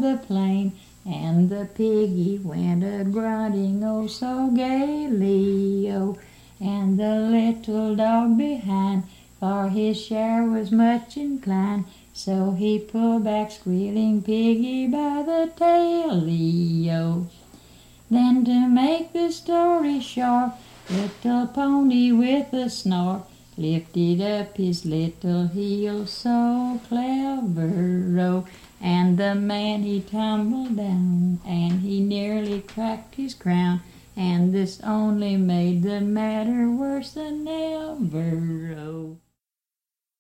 the plain, and the piggy went a-grunting oh so gaily, oh, and the little dog behind for his share was much inclined, so he pulled back squealing piggy by the tail-o. Then to make the story short, little pony with a snort lifted up his little heels so clever-o, and the man he tumbled down, and he nearly cracked his crown, and this only made the matter worse than ever-o.